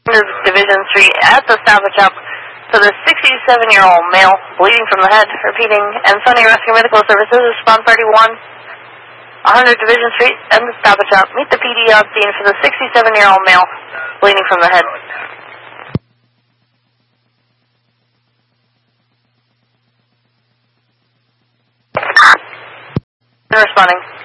Division Street at the Stop and Shop for the 67-year-old male bleeding from the head. Repeating, Ansonia Rescue Medical Services, response 31, 100 Division Street and the Stop and Shop. Meet the PD on scene for the 67-year-old male bleeding from the head. Responding.